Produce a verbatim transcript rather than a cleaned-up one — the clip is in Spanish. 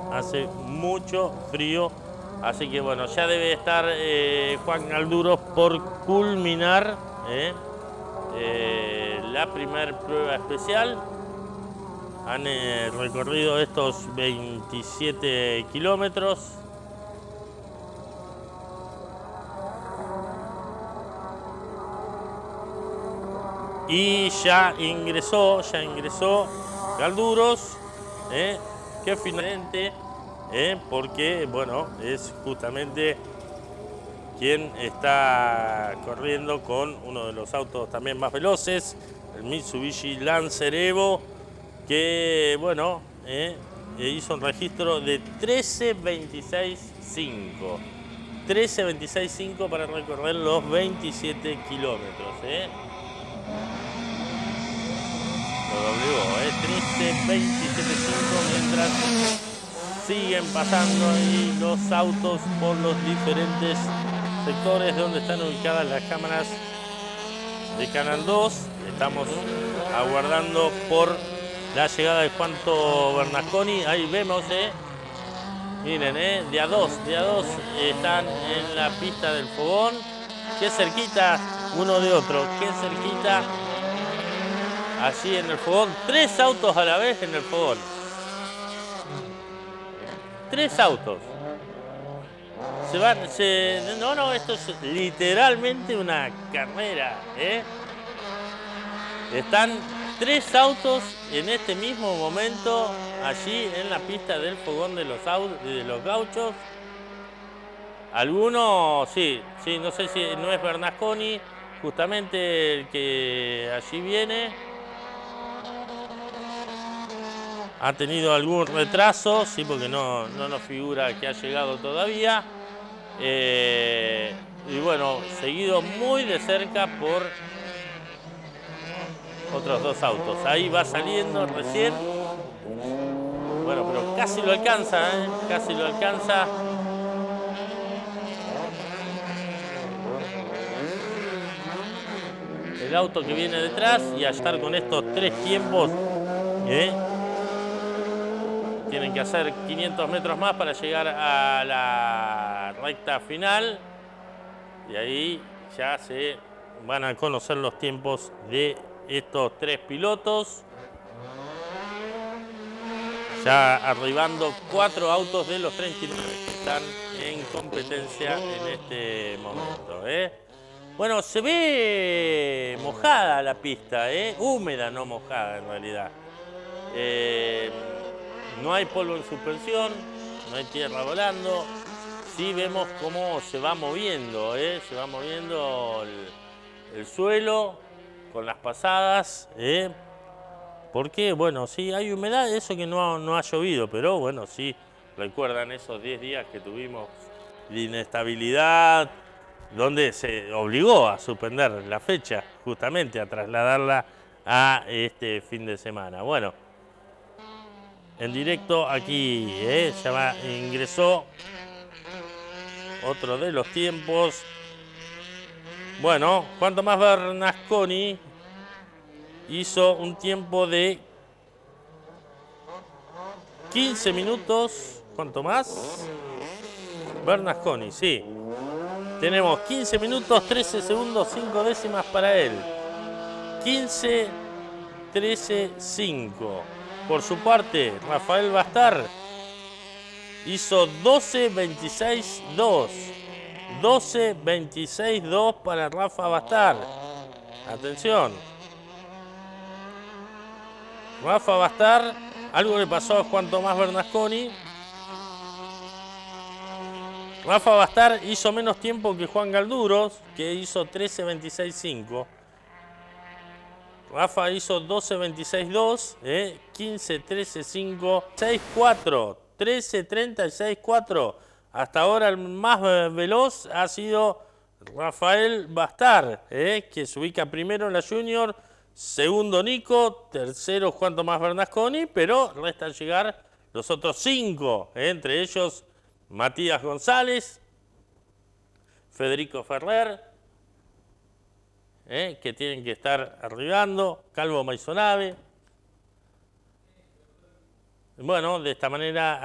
hace mucho frío. Así que bueno, ya debe estar eh, Juan Galduros por culminar eh, eh, la primer prueba especial. Han eh, recorrido estos veintisiete kilómetros. Y ya ingresó, ya ingresó Galduros, eh, que finalmente, eh, porque bueno, es justamente quien está corriendo con uno de los autos también más veloces, el Mitsubishi Lancer Evo, que bueno, eh, hizo un registro de trece veintiséis cinco. trece veintiséis cinco para recorrer los veintisiete kilómetros. Eh. Lo doblegó, eh, trece veintisiete cinco, mientras siguen pasando ahí los autos por los diferentes sectores donde están ubicadas las cámaras de Canal dos. Estamos aguardando por la llegada de Juanto Bernasconi. Ahí vemos, eh, miren, eh, de a dos, de a dos están en la pista del fogón. Qué cerquita uno de otro, qué cerquita allí en el fogón. Tres autos a la vez en el fogón. Tres autos. Se van, se, no, no, esto es literalmente una carrera, ¿eh? Están tres autos en este mismo momento allí en la pista del fogón de los, de los gauchos. Algunos, sí, sí, no sé si no es Bernasconi, justamente el que allí viene. Ha tenido algún retraso, sí, porque no, no nos figura que ha llegado todavía. Eh, y bueno, seguido muy de cerca por otros dos autos. Ahí va saliendo recién. Bueno, pero casi lo alcanza, ¿eh? Casi lo alcanza. El auto que viene detrás, y a estar con estos tres tiempos, ¿eh? Tienen que hacer quinientos metros más para llegar a la recta final. Y ahí ya se van a conocer los tiempos de estos tres pilotos. Ya arribando cuatro autos de los treinta y nueve que están en competencia en este momento, ¿eh? Bueno, se ve mojada la pista, ¿eh? Húmeda, no mojada en realidad. Eh, no hay polvo en suspensión, no hay tierra volando. Sí vemos cómo se va moviendo, ¿eh? Se va moviendo el, el suelo con las pasadas, ¿eh? Porque, bueno, sí hay humedad, eso que no, no ha llovido, pero bueno, sí recuerdan esos diez días que tuvimos de inestabilidad, donde se obligó a suspender la fecha, justamente a trasladarla a este fin de semana. Bueno, en directo aquí, ¿eh? Ya va, ingresó otro de los tiempos. Bueno, cuanto más Bernasconi hizo un tiempo de quince minutos. ¿Cuánto más? Bernasconi, sí. Tenemos quince minutos, trece segundos, cinco décimas para él. quince, trece, cinco. Por su parte, Rafael Bastar hizo doce, veintiséis, dos. doce, veintiséis, dos para Rafa Bastar. Atención. Rafa Bastar, algo le pasó a Juan Tomás Bernasconi. Rafa Bastar hizo menos tiempo que Juan Galduros, que hizo trece, veintiséis, cinco. Rafa hizo doce, veintiséis, dos, eh, quince, trece, cinco, seis, cuatro, trece, treinta y seis, cuatro. Hasta ahora el más veloz ha sido Rafael Bastar, eh, que se ubica primero en la Junior, segundo Nico, tercero Juan Tomás Bernasconi, pero restan llegar los otros cinco, eh, entre ellos Matías González, Federico Ferrer, Eh, que tienen que estar arribando, Calvo Maisonave. Bueno, de esta manera